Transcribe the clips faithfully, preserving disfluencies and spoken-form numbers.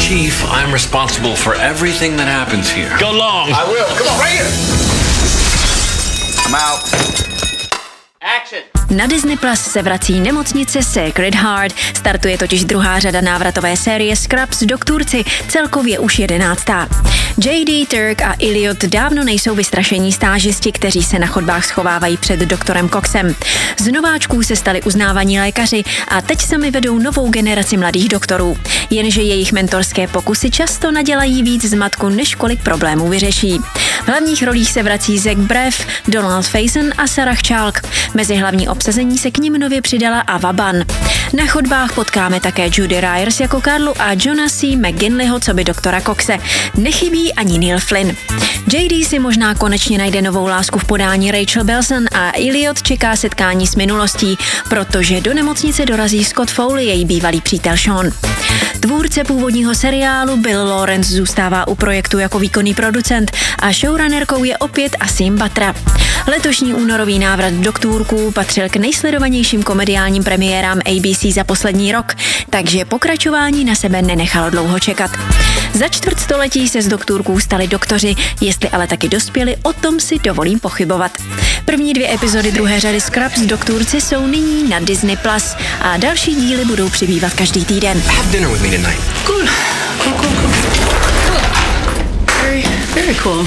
chief, I'm responsible for everything that happens here. Go long. I will. Come on, right here. I'm out. Action. Na Disney Plus se vrací Nemocnice Sacred Heart. Startuje totiž druhá řada návratové série Scrubs Doktorci, celkově už jedenáctá. J D, Turk a Elliot dávno nejsou vystrašení stážisti, kteří se na chodbách schovávají před doktorem Coxem. Z nováčků se stali uznávaní lékaři a teď sami vedou novou generaci mladých doktorů. Jenže jejich mentorské pokusy často nadělají víc zmatku, než kolik problémů vyřeší. V hlavních rolích se vrací Zach Braff, Donald Faison a Sarah Chalk. Mezi hlavní obsazení se k nim nově přidala Ava Bunn. Na chodbách potkáme také Judy Ryers jako Karlu a Johna C. McGinleyho coby doktora Coxe. Nechybí ani Neil Flynn. J D si možná konečně najde novou lásku v podání Rachel Bilson a Elliot čeká setkání s minulostí, protože do nemocnice dorazí Scott Foley, její bývalý přítel Sean. Tvůrce původního seriálu Bill Lawrence zůstává u projektu jako výkonný producent a showrunnerkou je opět Asim Batra. Letošní únorový návrat Doktorků patřil k nejsledovanějším komediálním premiérám A B C za poslední rok, takže pokračování na sebe nenechalo dlouho čekat. Za čtvrtstoletí se z Doktorků stali doktoři, jestli ale taky dospěli, o tom si dovolím pochybovat. První dvě epizody druhé řady Scrubs Doktorci jsou nyní na Disney Plus a další díly budou přibývat každý týden. Have dinner with me tonight. Cool. Cool, cool, cool. Very, very cool.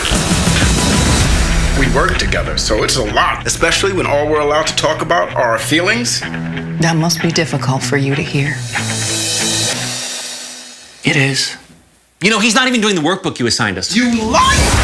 We work together, so it's a lot, especially when all we're allowed to talk about are our feelings. That must be difficult for you to hear. It is. You know, he's not even doing the workbook you assigned us. You liar!